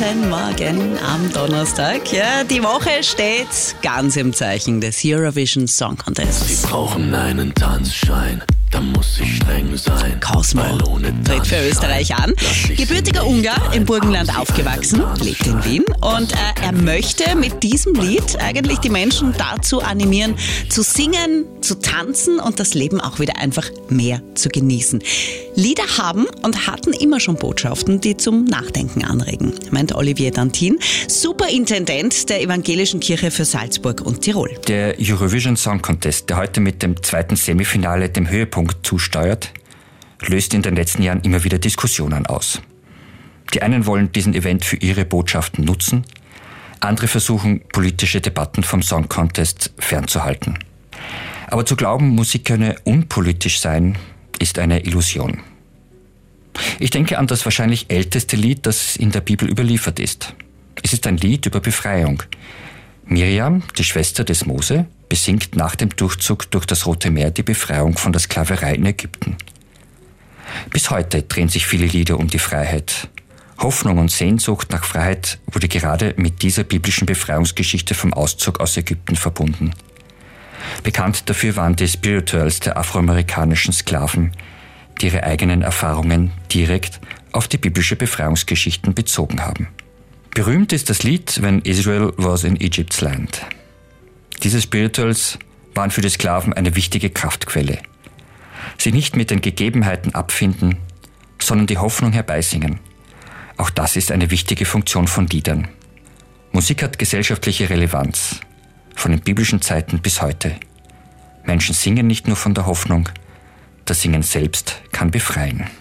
Guten Morgen am Donnerstag. Ja, die Woche steht ganz im Zeichen des Eurovision Song Contest. Sie brauchen einen Tanzschein, da muss ich streng sein. Cosmo tritt für Österreich an. Gebürtiger Ungar, im Burgenland aufgewachsen, lebt in Wien und er möchte mit diesem Lied eigentlich die Menschen dazu animieren, zu singen, zu tanzen und das Leben auch wieder einfach mehr zu genießen. Lieder haben und hatten immer schon Botschaften, die zum Nachdenken anregen, meint Olivier Dantin, Superintendent der Evangelischen Kirche für Salzburg und Tirol. Der Eurovision Song Contest, der heute mit dem zweiten Semifinale dem Höhepunkt zusteuert, löst in den letzten Jahren immer wieder Diskussionen aus. Die einen wollen diesen Event für ihre Botschaften nutzen, andere versuchen, politische Debatten vom Song Contest fernzuhalten. Aber zu glauben, Musik könne unpolitisch sein, ist eine Illusion. Ich denke an das wahrscheinlich älteste Lied, das in der Bibel überliefert ist. Es ist ein Lied über Befreiung. Miriam, die Schwester des Mose, besingt nach dem Durchzug durch das Rote Meer die Befreiung von der Sklaverei in Ägypten. Bis heute drehen sich viele Lieder um die Freiheit. Hoffnung und Sehnsucht nach Freiheit wurde gerade mit dieser biblischen Befreiungsgeschichte vom Auszug aus Ägypten verbunden. Bekannt dafür waren die Spirituals der afroamerikanischen Sklaven, die ihre eigenen Erfahrungen direkt auf die biblische Befreiungsgeschichten bezogen haben. Berühmt ist das Lied When Israel was in Egypt's land. Diese Spirituals waren für die Sklaven eine wichtige Kraftquelle. Sie nicht mit den Gegebenheiten abfinden, sondern die Hoffnung herbeisingen. Auch das ist eine wichtige Funktion von Liedern. Musik hat gesellschaftliche Relevanz, von den biblischen Zeiten bis heute. Menschen singen nicht nur von der Hoffnung, das Singen selbst kann befreien.